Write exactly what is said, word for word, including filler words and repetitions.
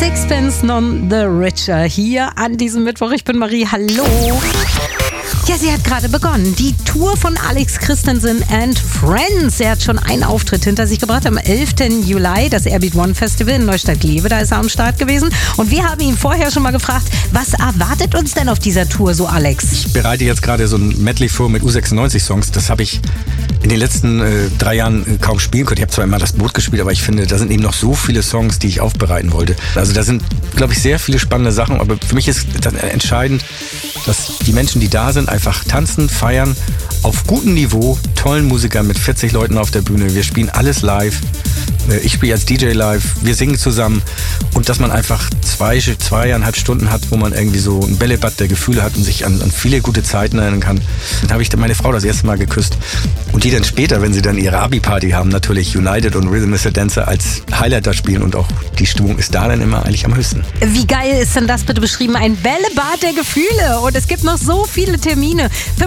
Sixpence None the Richer hier an diesem Mittwoch. Ich bin Marie, hallo. Ja, sie hat gerade begonnen. Die Tour von Alex Christensen and Friends. Er hat schon einen Auftritt hinter sich gebracht am elften Juli, das Airbeat One Festival in Neustadt-Glewe. Da ist er am Start gewesen. Und wir haben ihn vorher schon mal gefragt, was erwartet uns denn auf dieser Tour so, Alex? Ich bereite jetzt gerade so ein Medley vor mit U sechsundneunzig Songs. Das habe ich in den letzten äh, drei Jahren äh, kaum spielen können. Ich habe zwar immer das Boot gespielt, aber ich finde, da sind eben noch so viele Songs, die ich aufbereiten wollte. Also da sind, glaube ich, sehr viele spannende Sachen. Aber für mich ist dann entscheidend, dass die Menschen, die da sind, einfach tanzen, feiern, auf gutem Niveau, tollen Musikern mit vierzig Leuten auf der Bühne. Wir spielen alles live. Ich spiele als D J live, wir singen zusammen und dass man einfach zwei, zweieinhalb Stunden hat, wo man irgendwie so ein Bällebad der Gefühle hat und sich an, an viele gute Zeiten erinnern kann. Dann habe ich meine Frau das erste Mal geküsst und die dann später, wenn sie dann ihre Abi-Party haben, natürlich United und Rhythm is a Dancer als Highlight da spielen und auch die Stimmung ist da dann immer eigentlich am höchsten. Wie geil ist denn das bitte beschrieben? Ein Bällebad der Gefühle und es gibt noch so viele Termine.